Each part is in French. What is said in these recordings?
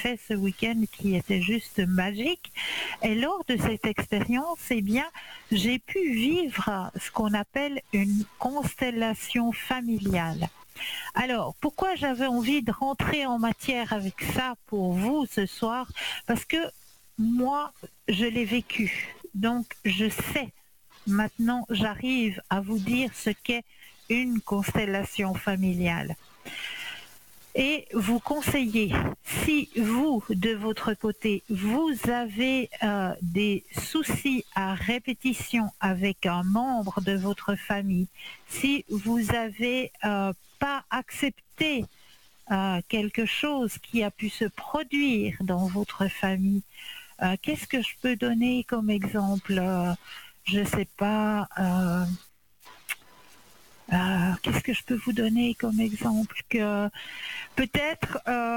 fait ce week-end qui était juste magique. Et lors de cette expérience, eh bien, j'ai pu vivre ce qu'on appelle une constellation familiale. Alors, pourquoi j'avais envie de rentrer en matière avec ça pour vous ce soir? Parce que moi, je l'ai vécu. Donc, je sais. Maintenant, j'arrive à vous dire ce qu'est une constellation familiale. Et vous conseiller, si vous, de votre côté, vous avez des soucis à répétition avec un membre de votre famille, si vous avez pas accepté quelque chose qui a pu se produire dans votre famille, qu'est-ce que je peux donner comme exemple? Je ne sais pas. Qu'est-ce que je peux vous donner comme exemple? Que peut-être,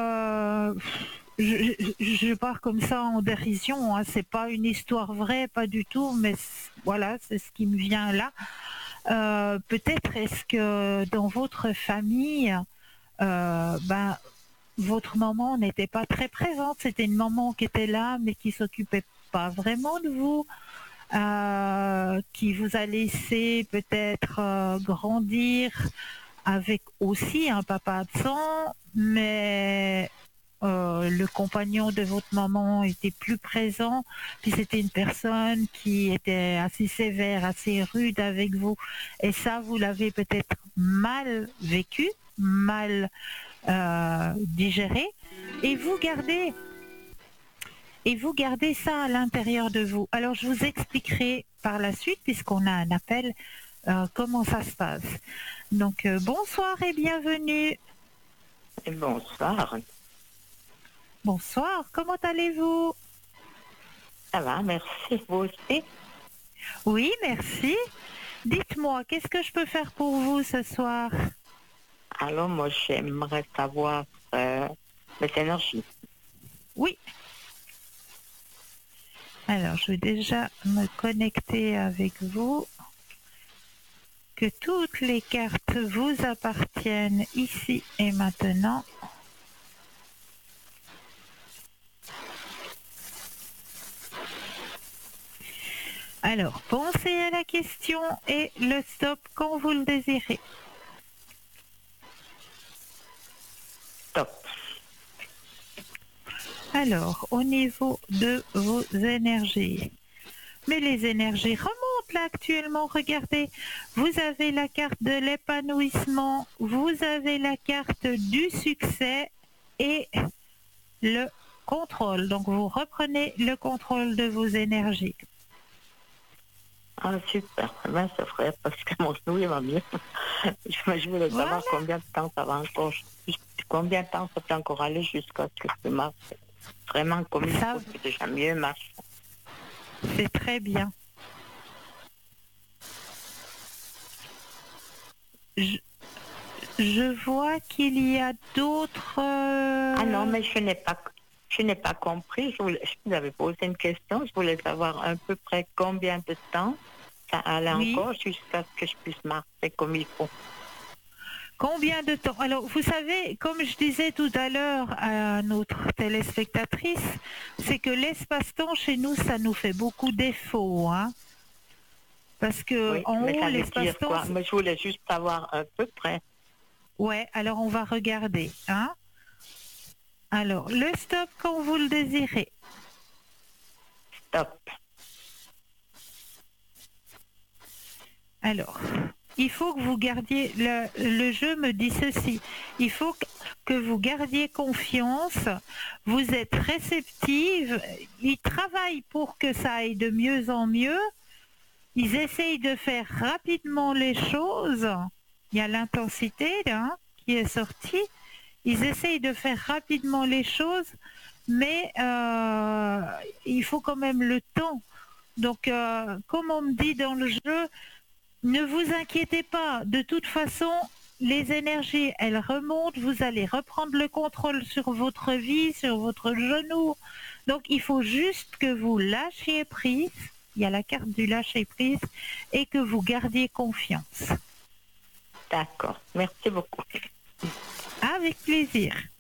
je pars comme ça en dérision, hein, c'est pas une histoire vraie, pas du tout, mais voilà, c'est ce qui me vient là. Peut-être est-ce que dans votre famille, ben, votre maman n'était pas très présente, c'était une maman qui était là, mais qui s'occupait pas vraiment de vous, qui vous a laissé peut-être grandir avec aussi un papa absent, mais le compagnon de votre maman était plus présent, puis c'était une personne qui était assez sévère, assez rude avec vous, et ça, vous l'avez peut-être mal vécu, mal digéré, et vous gardez ça à l'intérieur de vous. Alors, je vous expliquerai par la suite, puisqu'on a un appel, comment ça se passe. Donc, bonsoir et bienvenue. Bonsoir. Bonsoir, comment allez-vous? Ça va, merci. Vous aussi? Oui, merci. Dites-moi, qu'est-ce que je peux faire pour vous ce soir? Alors, moi, j'aimerais savoir les énergies. Oui. Alors, je vais déjà me connecter avec vous. Que toutes les cartes vous appartiennent ici et maintenant. Alors, pensez à la question et le stop quand vous le désirez. Top. Alors, au niveau de vos énergies. Mais les énergies remontent là actuellement, regardez. Vous avez la carte de l'épanouissement, vous avez la carte du succès et le contrôle. Donc, vous reprenez le contrôle de vos énergies. Ah, super. Ben, c'est vrai, parce que mon genou, il va mieux. Je voulais savoir combien de temps ça va encore, combien de temps ça peut encore aller jusqu'à ce que je marche vraiment comme il faut, c'est déjà mieux marche. C'est très bien. Je vois qu'il y a d'autres... Ah non, mais je n'ai pas compris. Je vous avais posé une question. Je voulais savoir à peu près combien de temps ça allait encore jusqu'à ce que je puisse marcher comme il faut. Combien de temps? Alors, vous savez, comme je disais tout à l'heure à notre téléspectatrice, c'est que l'espace-temps chez nous, ça nous fait beaucoup défaut, hein? Parce que Oui, en mais haut, ça veut dire l'espace-temps... quoi? Mais je voulais juste savoir à peu près. Ouais, alors on va regarder, hein? Alors, le stop quand vous le désirez. Stop. Alors, il faut que vous gardiez, le jeu me dit ceci, il faut que vous gardiez confiance, vous êtes réceptive, ils travaillent pour que ça aille de mieux en mieux, ils essayent de faire rapidement les choses, il y a l'intensité là, qui est sortie, ils essayent de faire rapidement les choses, mais il faut quand même le temps. Donc, comme on me dit dans le jeu, ne vous inquiétez pas, de toute façon, les énergies, elles remontent, vous allez reprendre le contrôle sur votre vie, sur votre genou. Donc, il faut juste que vous lâchiez prise, il y a la carte du lâcher prise, et que vous gardiez confiance. D'accord, merci beaucoup. Avec plaisir.